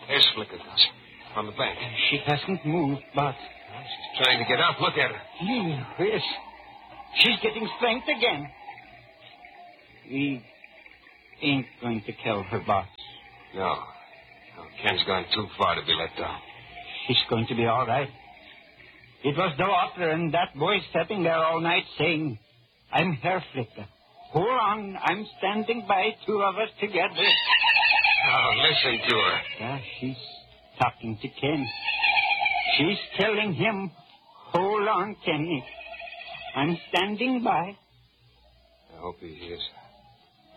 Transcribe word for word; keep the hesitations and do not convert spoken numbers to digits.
There's Flicker, Gus. On the bank. She hasn't moved, but... She's trying to get up. Look at her. Yes. She's getting strength again. We ain't going to kill her, boss. No. No. Ken's gone too far to be let down. She's going to be all right. It was the water and that boy sitting there all night saying, I'm Herr Flicker. Hold on, I'm standing by, two of us together. Oh, listen to her. Yeah, she's talking to Ken. She's telling him, hold on, Kenny. I'm standing by. I hope he hears.